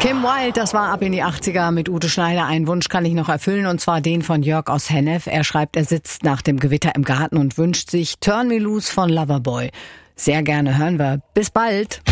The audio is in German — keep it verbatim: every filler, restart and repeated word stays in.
Kim Wilde, das war ab in die achtziger mit Ute Schneider. Einen Wunsch kann ich noch erfüllen, und zwar den von Jörg aus Hennef. Er schreibt, er sitzt nach dem Gewitter im Garten und wünscht sich Turn Me Loose von Loverboy. Sehr gerne hören wir. Bis bald.